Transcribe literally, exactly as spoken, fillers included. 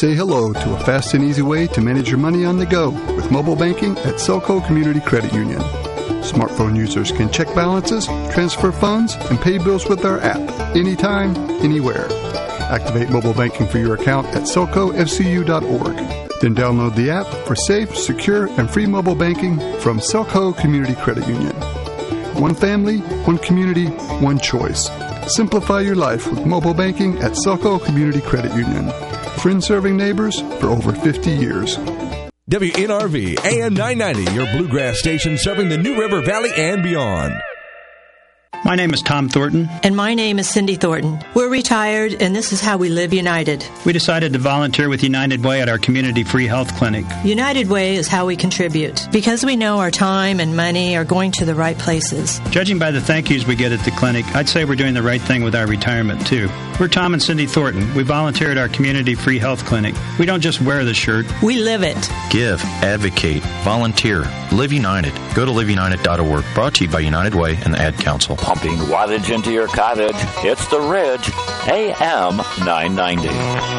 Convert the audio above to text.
say hello to a fast and easy way to manage your money on the go with mobile banking at Selco Community Credit Union. Smartphone users can check balances, transfer funds, and pay bills with our app anytime, anywhere. Activate mobile banking for your account at selco f c u dot org. Then download the app for safe, secure, and free mobile banking from Selco Community Credit Union. One family, one community, one choice. Simplify your life with mobile banking at Selco Community Credit Union. Friends serving neighbors for over fifty years. W N R V, A M nine ninety, your bluegrass station serving the New River Valley and beyond. My name is Tom Thornton. And my name is Cindy Thornton. We're retired, and this is how we live United. We decided to volunteer with United Way at our community free health clinic. United Way is how we contribute, because we know our time and money are going to the right places. Judging by the thank yous we get at the clinic, I'd say we're doing the right thing with our retirement, too. We're Tom and Cindy Thornton. We volunteer at our community free health clinic. We don't just wear the shirt. We live it. Give, advocate, volunteer, live United. Go to live united dot org. Brought to you by United Way and the Ad Council. Pumping wattage into your cottage. It's The Ridge, A M nine ninety.